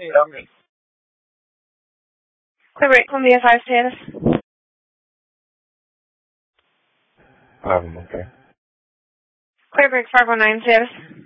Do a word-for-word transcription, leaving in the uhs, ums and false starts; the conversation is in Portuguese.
Realmente. Clearbreak, Columbia five status. five, okay. Clearbreak five one nine status.